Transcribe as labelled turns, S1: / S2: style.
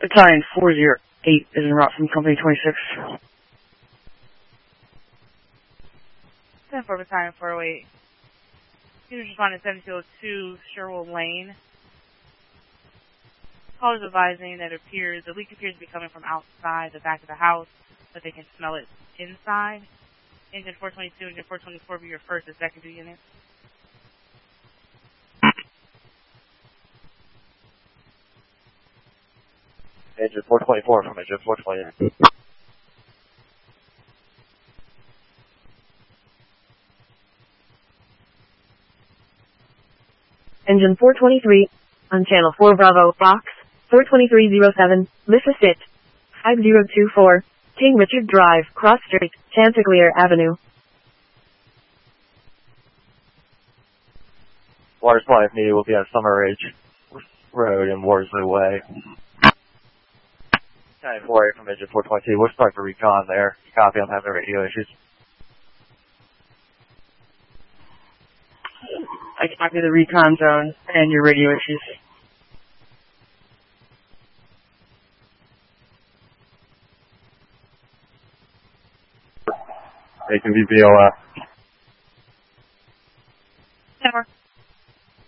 S1: Battalion 408 is en route from Company 26.
S2: 10-4 Battalion 408. Units responding 7202 Sherwood Lane. Callers advising that the leak appears to be coming from outside the back of the house, but they can smell it inside. Engine 422, Engine 424 be your first and second units.
S3: Engine 424 from Engine 420.
S4: Engine 423, on Channel 4 Bravo, Box 42307, Lissa Sit, 5024, King Richard Drive, Cross Street, Chanticleer Avenue.
S3: Water supply if needed will be on Summer Ridge Road in Worsley Way. 948 from Engine 422. We'll start for recon there. Copy, I'm having radio issues.
S1: I copy the recon zone and your radio issues.
S3: They can be VOF.